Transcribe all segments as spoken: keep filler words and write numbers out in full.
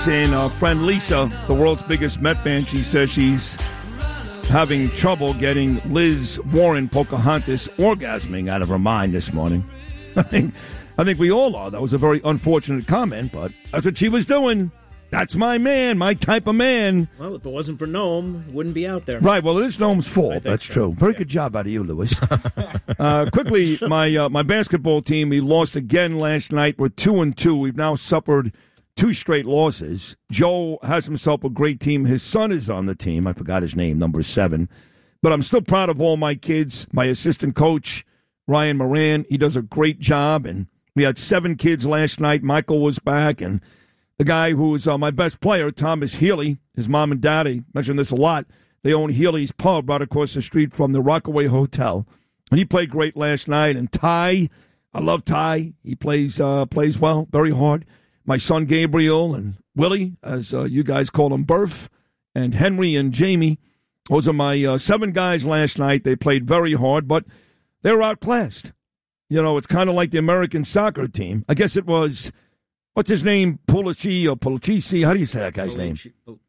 and our friend Lisa, the world's biggest Met fan, she says she's having trouble getting Liz Warren Pocahontas orgasming out of her mind this morning. I think, I think we all are. That was a very unfortunate comment, but that's what she was doing. That's my man, my type of man. Well, if it wasn't for Noam, it wouldn't be out there. Right, well, it is Noam's fault. That's so. true. Very yeah. good job out of you, Lewis. uh, quickly, my uh, my basketball team, we lost again last night. We're two and two. We've now suffered two straight losses. Joe has himself a great team. His son is on the team. I forgot his name, number seven. But I'm still proud of all my kids. My assistant coach, Ryan Moran, he does a great job. And we had seven kids last night. Michael was back, and the guy who was uh, my best player, Thomas Healy, his mom and dad, I mentioned this a lot, they own Healy's Pub right across the street from the Rockaway Hotel. And he played great last night. And Ty, I love Ty. He plays uh, plays well, very hard. My son Gabriel and Willie, as uh, you guys call him, Burf, and Henry and Jamie. Those are my uh, seven guys last night. They played very hard, but they were outclassed. You know, it's kind of like the American soccer team. I guess it was... What's his name? Pulici or Pulici? How do you say that guy's name?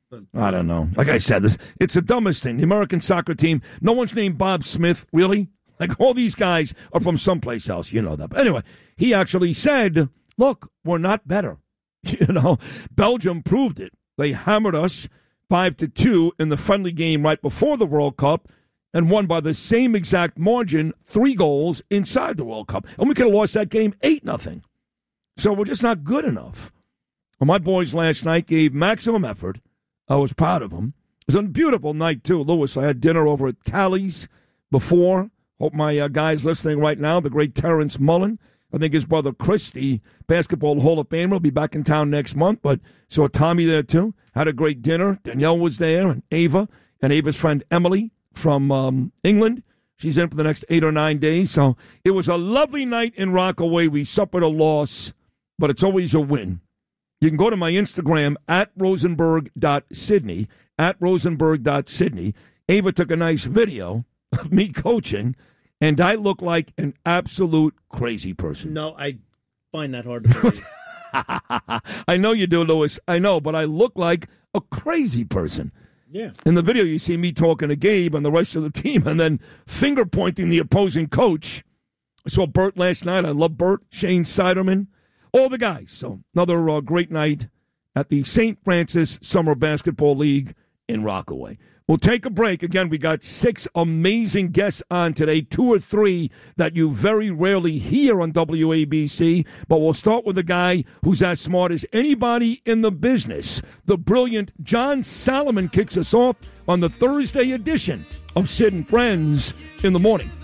I don't know. Like I said, this it's the dumbest thing. The American soccer team, no one's named Bob Smith, really? Like, all these guys are from someplace else. You know that. But anyway, he actually said, look, we're not better. You know, Belgium proved it. They hammered us five to two in the friendly game right before the World Cup and won by the same exact margin, three goals inside the World Cup. And we could have lost that game eight nothing. So we're just not good enough. Well, my boys last night gave maximum effort. I was proud of them. It was a beautiful night, too, Lewis. I had dinner over at Callie's before. Hope my uh, guy's listening right now, the great Terrence Mullen. I think his brother Chris, the Basketball Hall of Famer, will be back in town next month. But saw Tommy there, too. Had a great dinner. Danielle was there, and Ava, and Ava's friend Emily from um, England. She's in for the next eight or nine days. So it was a lovely night in Rockaway. We suffered a loss, but it's always a win. You can go to my Instagram, at rosenberg dot sydney, at rosenberg dot sydney. Ava took a nice video of me coaching, and I look like an absolute crazy person. No, I find that hard to believe. I know you do, Lewis. I know, but I look like a crazy person. Yeah. In the video, you see me talking to Gabe and the rest of the team and then finger-pointing the opposing coach. I saw Bert last night. I love Bert, Shane Siderman, all the guys. So another uh, great night at the Saint Francis Summer Basketball League in Rockaway. We'll take a break. Again, we got six amazing guests on today, two or three that you very rarely hear on W A B C. But we'll start with a guy who's as smart as anybody in the business. The brilliant John Solomon kicks us off on the Thursday edition of Sid and Friends in the Morning.